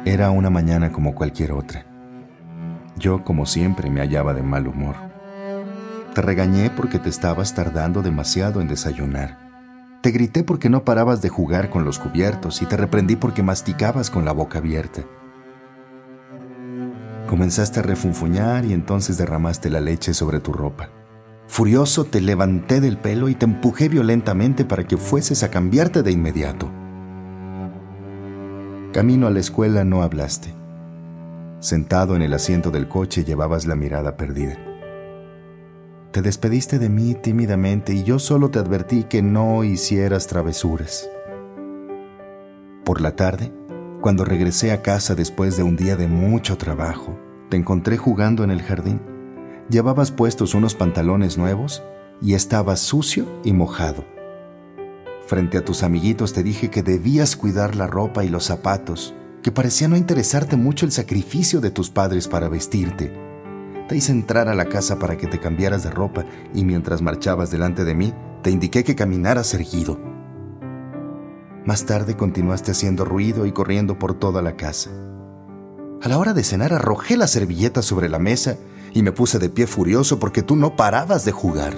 Era una mañana como cualquier otra. Yo, como siempre, me hallaba de mal humor. Te regañé porque te estabas tardando demasiado en desayunar. Te grité porque no parabas de jugar con los cubiertos y te reprendí porque masticabas con la boca abierta. Comenzaste a refunfuñar y entonces derramaste la leche sobre tu ropa. Furioso, te levanté del pelo y te empujé violentamente para que fueses a cambiarte de inmediato. Camino a la escuela no hablaste. Sentado en el asiento del coche llevabas la mirada perdida. Te despediste de mí tímidamente y yo solo te advertí que no hicieras travesuras. Por la tarde, cuando regresé a casa después de un día de mucho trabajo, te encontré jugando en el jardín. Llevabas puestos unos pantalones nuevos y estabas sucio y mojado. Frente a tus amiguitos te dije que debías cuidar la ropa y los zapatos, que parecía no interesarte mucho el sacrificio de tus padres para vestirte. Te hice entrar a la casa para que te cambiaras de ropa y mientras marchabas delante de mí, te indiqué que caminaras erguido. Más tarde continuaste haciendo ruido y corriendo por toda la casa. A la hora de cenar arrojé las servilletas sobre la mesa y me puse de pie furioso porque tú no parabas de jugar.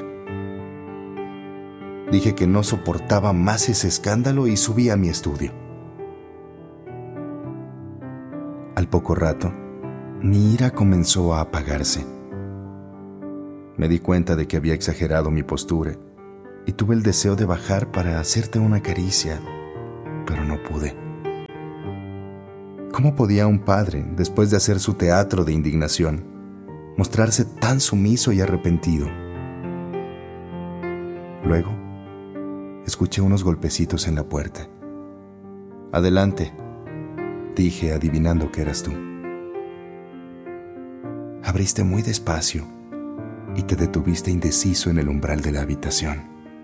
Dije que no soportaba más ese escándalo y subí a mi estudio. Al poco rato, mi ira comenzó a apagarse. Me di cuenta de que había exagerado mi postura y tuve el deseo de bajar para hacerte una caricia, pero no pude. ¿Cómo podía un padre, después de hacer su teatro de indignación, mostrarse tan sumiso y arrepentido? Luego, escuché unos golpecitos en la puerta. «Adelante», dije, adivinando que eras tú. Abriste muy despacio y te detuviste indeciso en el umbral de la habitación.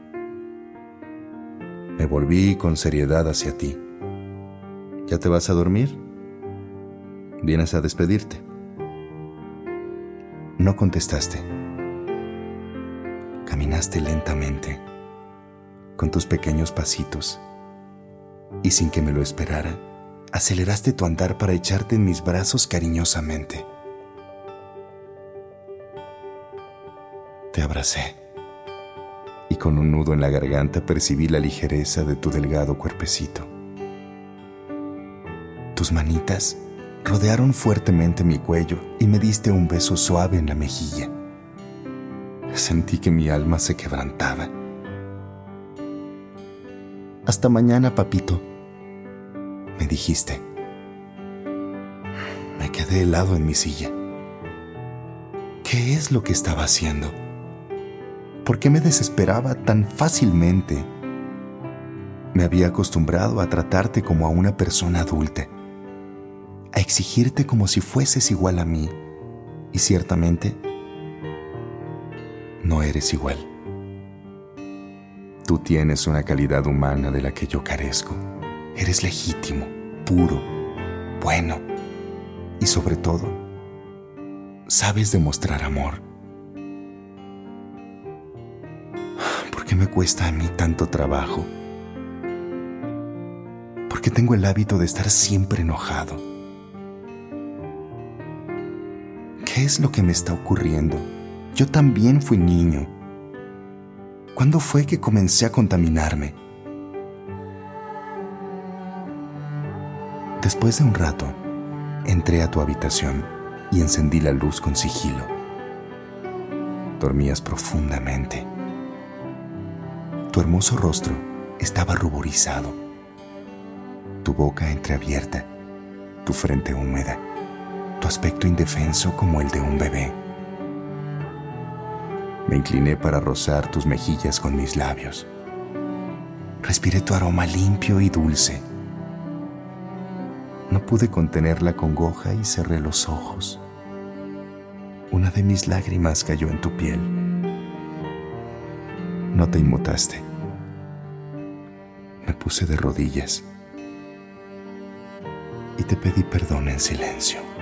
Me volví con seriedad hacia ti. ¿Ya te vas a dormir? ¿Vienes a despedirte? No contestaste. Caminaste lentamente, con tus pequeños pasitos, y sin que me lo esperara, aceleraste tu andar para echarte en mis brazos cariñosamente. Te abracé, y con un nudo en la garganta percibí la ligereza de tu delgado cuerpecito. Tus manitas rodearon fuertemente mi cuello y me diste un beso suave en la mejilla. Sentí que mi alma se quebrantaba. «Hasta mañana, papito», me dijiste. Me quedé helado en mi silla. ¿Qué es lo que estaba haciendo? ¿Por qué me desesperaba tan fácilmente? Me había acostumbrado a tratarte como a una persona adulta, a exigirte como si fueses igual a mí, y ciertamente no eres igual. Tú tienes una calidad humana de la que yo carezco. Eres legítimo, puro, bueno y sobre todo, sabes demostrar amor. ¿Por qué me cuesta a mí tanto trabajo? ¿Por qué tengo el hábito de estar siempre enojado? ¿Qué es lo que me está ocurriendo? Yo también fui niño. ¿Cuándo fue que comencé a contaminarme? Después de un rato, entré a tu habitación y encendí la luz con sigilo. Dormías profundamente. Tu hermoso rostro estaba ruborizado, tu boca entreabierta, tu frente húmeda, tu aspecto indefenso como el de un bebé. Me incliné para rozar tus mejillas con mis labios. Respiré tu aroma limpio y dulce. No pude contener la congoja y cerré los ojos. Una de mis lágrimas cayó en tu piel. No te inmutaste. Me puse de rodillas y te pedí perdón en silencio.